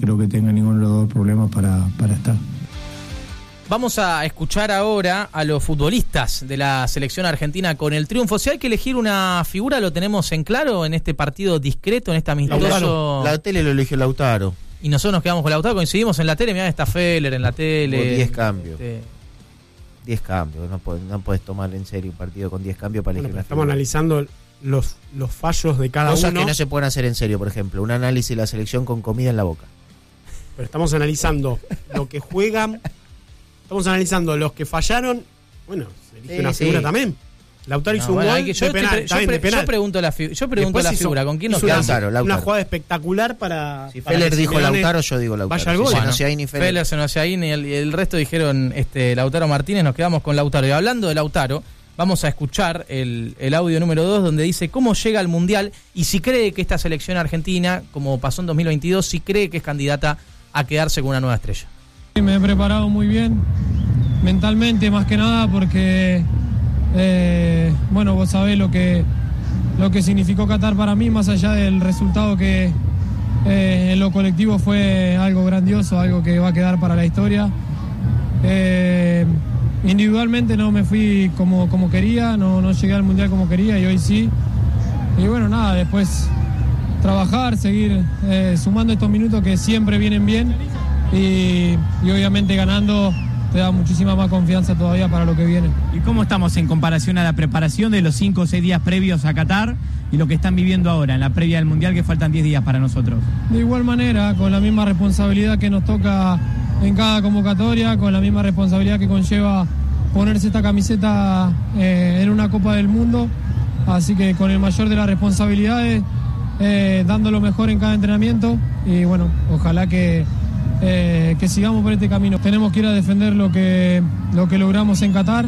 creo que tenga ninguno de los dos problemas para estar. Vamos a escuchar ahora a los futbolistas de la selección argentina con el triunfo. Si hay que elegir una figura, ¿lo tenemos en claro en este partido discreto, en este amistoso? La tele lo eligió Lautaro. Y nosotros nos quedamos con Lautaro, coincidimos en la tele, mirá, está Feller en la tele. 10 cambios. 10 cambios, no puedes tomar en serio un partido con 10 cambios para elegir una Estamos figura. Analizando los fallos de cada Cosas uno. que no se pueden hacer en serio, por ejemplo, un análisis de la selección con comida en la boca. Pero estamos analizando lo que juegan, estamos analizando los que fallaron. Bueno, se elige una figura también. Lautaro hizo un gol de penal. Yo pregunto la figura, ¿con quién nos quedamos? Lautaro. Una jugada espectacular para... Si para Feller que dijo Simeone Lautaro, yo digo Lautaro. Vaya al gol. Bueno, Feller, Senosiaín y el resto dijeron Lautaro Martínez, nos quedamos con Lautaro. Y hablando de Lautaro, vamos a escuchar el audio número 2 donde dice cómo llega al Mundial y si cree que esta selección argentina, como pasó en 2022, si cree que es candidata a quedarse con una nueva estrella. Me he preparado muy bien, mentalmente más que nada, porque bueno, vos sabés lo que significó Qatar para mí, más allá del resultado que en lo colectivo fue algo grandioso, algo que va a quedar para la historia. Individualmente no me fui como quería, no llegué al Mundial como quería y hoy sí. Y bueno, nada, después trabajar, seguir sumando estos minutos que siempre vienen bien y obviamente ganando te da muchísima más confianza todavía para lo que viene. ¿Y cómo estamos en comparación a la preparación de los 5 o 6 días previos a Qatar y lo que están viviendo ahora en la previa del Mundial, que faltan 10 días para nosotros? De igual manera, con la misma responsabilidad que nos toca en cada convocatoria, con la misma responsabilidad que conlleva ponerse esta camiseta en una Copa del Mundo, así que con el mayor de las responsabilidades, dando lo mejor en cada entrenamiento y bueno, ojalá que sigamos por este camino. Tenemos que ir a defender lo que logramos en Qatar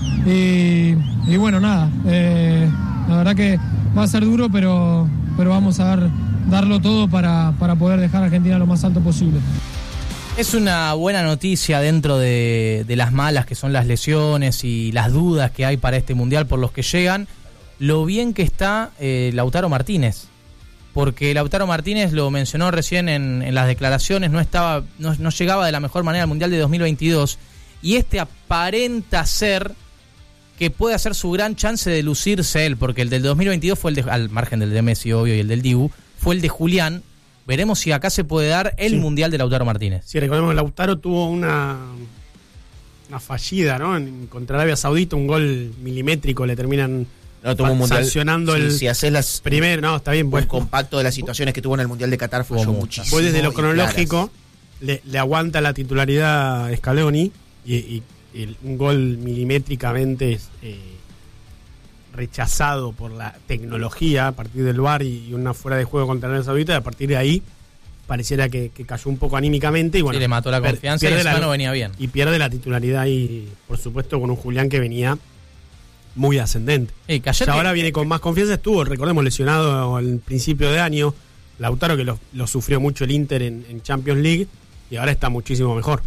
y bueno, nada, la verdad que va a ser duro, pero vamos a darlo todo para poder dejar a Argentina lo más alto posible. Es una buena noticia dentro de las malas que son las lesiones y las dudas que hay para este Mundial por los que llegan, lo bien que está Lautaro Martínez. Porque Lautaro Martínez, lo mencionó recién en las declaraciones, no llegaba de la mejor manera al Mundial de 2022 y aparenta ser que puede hacer su gran chance de lucirse él, porque el del 2022 fue al margen del de Messi, obvio, y el del Dibu, fue el de Julián. Veremos si acá se puede dar el Mundial de Lautaro Martínez. Sí, recordemos que Lautaro tuvo una fallida, ¿no? Contra Arabia Saudita, un gol milimétrico, le terminan... No, tuvo un mundial, sancionando si haces las primero, no, está bien, pues compacto de las situaciones que tuvo en el Mundial de Qatar fue muchísimo. Vos desde lo cronológico le aguanta la titularidad a Scaloni y un gol milimétricamente rechazado por la tecnología a partir del VAR y una fuera de juego contra Arabia Saudita, y a partir de ahí pareciera que cayó un poco anímicamente y bueno, sí, le mató la confianza y no venía bien. Y pierde la titularidad y por supuesto con un Julián que venía muy ascendente. Ahora viene con más confianza, estuvo, recordemos, lesionado al principio de año, Lautaro, que lo sufrió mucho el Inter en Champions League, y ahora está muchísimo mejor.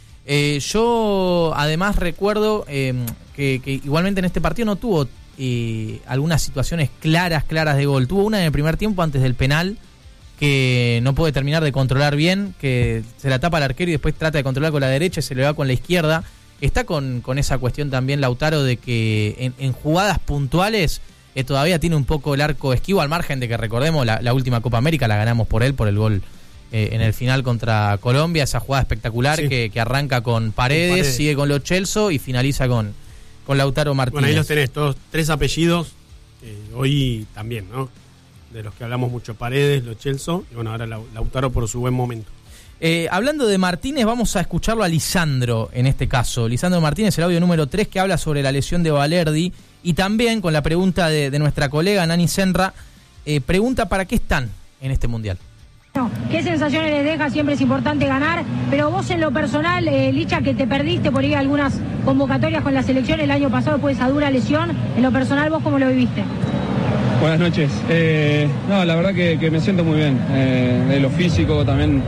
Yo además recuerdo que igualmente en este partido no tuvo algunas situaciones claras de gol. Tuvo una en el primer tiempo antes del penal que no puede terminar de controlar bien, que se la tapa al arquero y después trata de controlar con la derecha y se le va con la izquierda. Está con esa cuestión también Lautaro de que en jugadas puntuales todavía tiene un poco el arco esquivo, al margen de que recordemos la última Copa América la ganamos por él, por el gol en el final contra Colombia, esa jugada espectacular que arranca con Paredes, sigue con Lo Celso y finaliza con Lautaro Martínez. Bueno, ahí los tenés, todos 3 apellidos, hoy también, ¿no? De los que hablamos mucho, Paredes, Lo Celso, y bueno, ahora Lautaro por su buen momento. Hablando de Martínez, vamos a escucharlo a Lisandro en este caso. Lisandro Martínez, el audio número 3, que habla sobre la lesión de Valerdi y también con la pregunta de nuestra colega Nani Senra, pregunta para qué están en este Mundial. ¿Qué sensaciones les deja? Siempre es importante ganar, pero vos en lo personal, Licha, que te perdiste por ahí algunas convocatorias con la selección el año pasado por esa dura lesión, en lo personal, ¿vos cómo lo viviste? Buenas noches. No, la verdad que me siento muy bien, de lo físico también.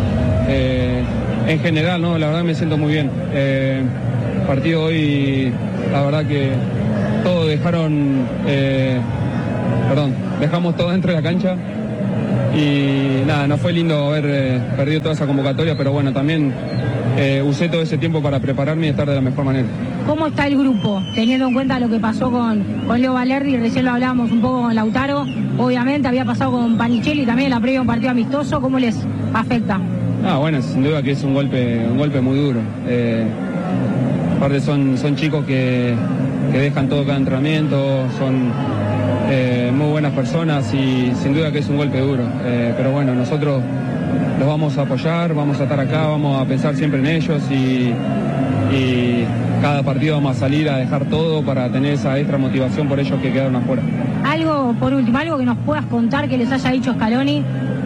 En general, no, la verdad me siento muy bien. Partido hoy, la verdad que todos dejamos todo dentro de la cancha. Y nada, no fue lindo haber perdido toda esa convocatoria, pero bueno, también usé todo ese tiempo para prepararme y estar de la mejor manera. ¿Cómo está el grupo, teniendo en cuenta lo que pasó con Leo Valerdi? Recién lo hablábamos un poco con Lautaro, obviamente había pasado con Panichelli también en la previa de un partido amistoso. ¿Cómo les afecta? Bueno, sin duda que es un golpe muy duro. Aparte son chicos que dejan todo cada entrenamiento, son muy buenas personas y sin duda que es un golpe duro. Pero bueno, nosotros los vamos a apoyar, vamos a estar acá, vamos a pensar siempre en ellos y cada partido vamos a salir a dejar todo para tener esa extra motivación por ellos que quedaron afuera. Algo, por último, algo que nos puedas contar que les haya dicho Scaloni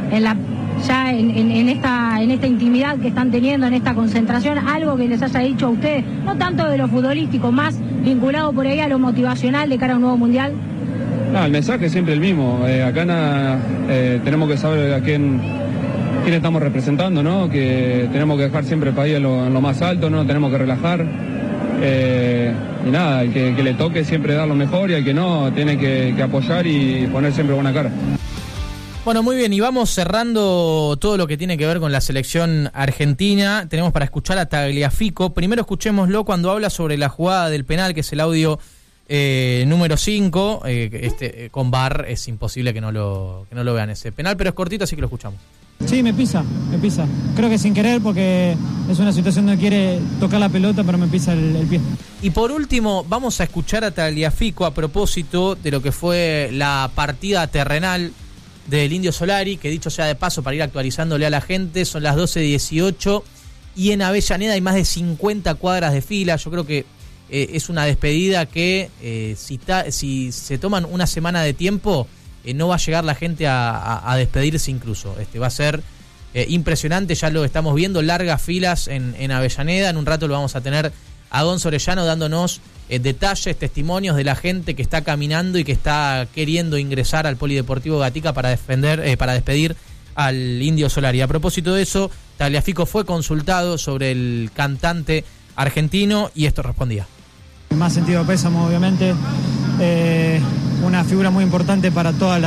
en esta intimidad que están teniendo, en esta concentración, algo que les haya dicho a ustedes, no tanto de lo futbolístico, más vinculado por ahí a lo motivacional de cara a un nuevo mundial. El mensaje es siempre el mismo. Acá tenemos que saber a quién estamos representando, ¿no? Que tenemos que dejar siempre el país en lo más alto, no nos tenemos que relajar. Y nada, el que le toque siempre dar lo mejor y el que no, tiene que apoyar y poner siempre buena cara. Bueno, muy bien, y vamos cerrando todo lo que tiene que ver con la selección argentina. Tenemos para escuchar a Tagliafico. Primero escuchémoslo cuando habla sobre la jugada del penal, que es el audio número 5. Con VAR es imposible que no lo vean ese penal, pero es cortito, así que lo escuchamos. Sí, me pisa. Creo que sin querer, porque es una situación donde quiere tocar la pelota, pero me pisa el pie. Y por último, vamos a escuchar a Tagliafico a propósito de lo que fue la partida terrenal del Indio Solari, que dicho sea de paso, para ir actualizándole a la gente, son las 12:18 y en Avellaneda hay más de 50 cuadras de fila. Yo creo que es una despedida que si se toman una semana de tiempo, no va a llegar la gente a despedirse incluso. Va a ser impresionante, ya lo estamos viendo, largas filas en Avellaneda. En un rato lo vamos a tener a Gonzo Orellano dándonos detalles, testimonios de la gente que está caminando y que está queriendo ingresar al Polideportivo Gatica para despedir al Indio Solari. A propósito de eso, Tagliafico fue consultado sobre el cantante argentino y esto respondía. Más sentido de pésamo, obviamente, una figura muy importante para toda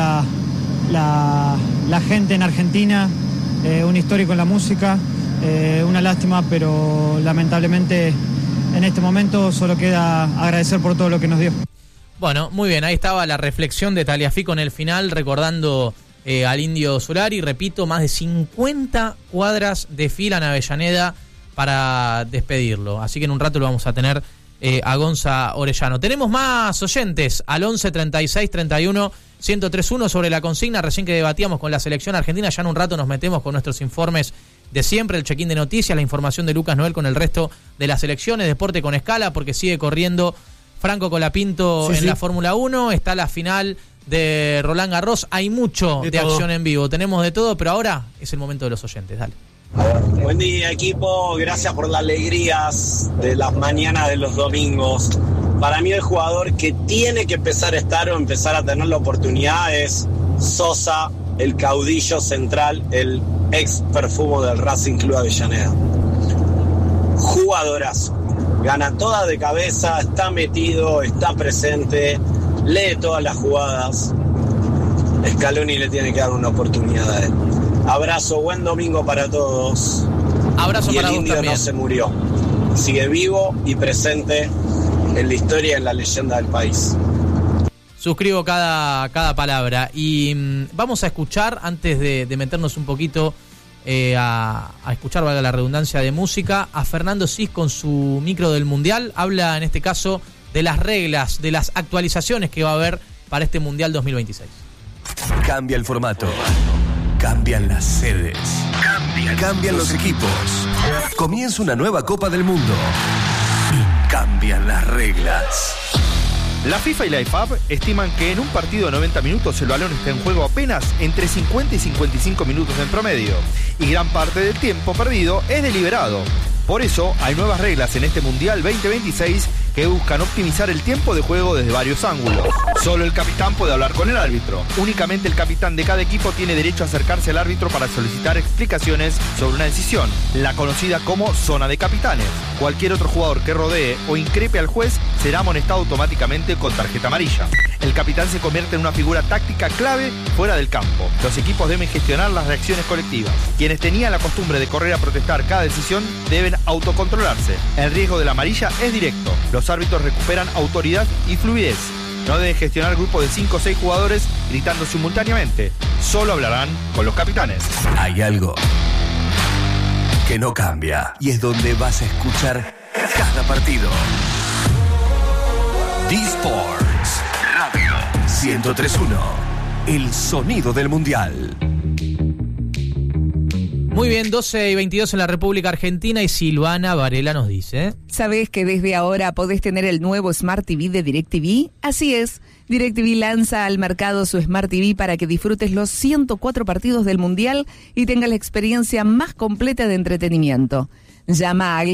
la gente en Argentina, un histórico en la música, una lástima, pero lamentablemente en este momento solo queda agradecer por todo lo que nos dio. Bueno, muy bien, ahí estaba la reflexión de Tagliafico en el final, recordando al Indio Solari. Repito, más de 50 cuadras de fila en Avellaneda para despedirlo. Así que en un rato lo vamos a tener a Gonza Orellano. Tenemos más oyentes al 11 36 31 1031 sobre la consigna recién que debatíamos con la selección argentina. Ya en un rato nos metemos con nuestros informes de siempre, el check-in de noticias, la información de Lucas Noel con el resto de las selecciones, deporte con escala, porque sigue corriendo Franco Colapinto en la Fórmula 1, está la final de Roland Garros, hay mucho de acción en vivo, tenemos de todo, pero ahora es el momento de los oyentes, dale. Buen día, equipo, gracias por las alegrías de las mañanas de los domingos. Para mí el jugador que tiene que empezar a estar o empezar a tener la oportunidad es Sosa, el caudillo central, el ex Perfumo del Racing Club Avellaneda. Jugadorazo, gana todas de cabeza, está metido, está presente, lee todas las jugadas. Scaloni le tiene que dar una oportunidad a él. Abrazo, buen domingo para todos. Abrazo para vos también. El Indio no se murió, sigue vivo y presente en la historia y en la leyenda del país. Suscribo cada palabra. Y vamos a escuchar, antes de meternos un poquito a escuchar, valga la redundancia, de música, a Fernando Cis con su micro del Mundial. Habla en este caso de las reglas, de las actualizaciones que va a haber para este Mundial 2026. Cambia el formato, cambian las sedes, cambian los equipos. Comienza una nueva Copa del Mundo y cambian las reglas. La FIFA y la IFAB estiman que en un partido de 90 minutos el balón está en juego apenas entre 50 y 55 minutos en promedio, y gran parte del tiempo perdido es deliberado. Por eso hay nuevas reglas en este Mundial 2026 que buscan optimizar el tiempo de juego desde varios ángulos. Solo el capitán puede hablar con el árbitro. Únicamente el capitán de cada equipo tiene derecho a acercarse al árbitro para solicitar explicaciones sobre una decisión, la conocida como zona de capitanes. Cualquier otro jugador que rodee o increpe al juez será amonestado automáticamente con tarjeta amarilla. El capitán se convierte en una figura táctica clave fuera del campo. Los equipos deben gestionar las reacciones colectivas. Quienes tenían la costumbre de correr a protestar cada decisión deben autocontrolarse. El riesgo de la amarilla es directo. Los árbitros recuperan autoridad y fluidez. No deben gestionar grupos de 5 o 6 jugadores gritando simultáneamente. Solo hablarán con los capitanes. Hay algo que no cambia y es donde vas a escuchar cada partido. D-Sports Radio 103.1, el sonido del Mundial. Muy bien, 12:22 en la República Argentina y Silvana Varela nos dice... ¿Sabés que desde ahora podés tener el nuevo Smart TV de DirecTV? Así es, DirecTV lanza al mercado su Smart TV para que disfrutes los 104 partidos del Mundial y tengas la experiencia más completa de entretenimiento. Llama al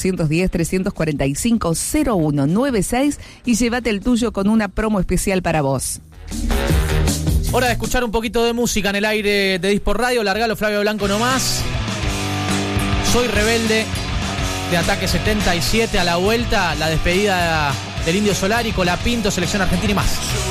0810-345-0196 y llévate el tuyo con una promo especial para vos. Hora de escuchar un poquito de música en el aire de D-Sport Radio. Largalo, Flavio Blanco nomás. Soy Rebelde de Ataque 77. A la vuelta, la despedida del Indio Solari, Colapinto, Selección Argentina y más.